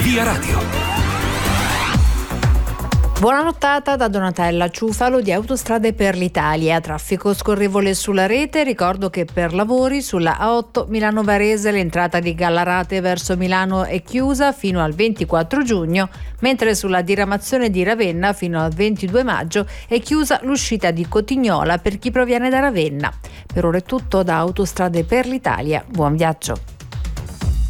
Via Radio. Buona nottata da Donatella Ciufalo di Autostrade per l'Italia. Traffico scorrevole sulla rete. Ricordo che per lavori sulla A8 Milano-Varese l'entrata di Gallarate verso Milano è chiusa fino al 24 giugno, mentre sulla diramazione di Ravenna fino al 22 maggio è chiusa l'uscita di Cotignola per chi proviene da Ravenna. Per ora è tutto da Autostrade per l'Italia. Buon viaggio.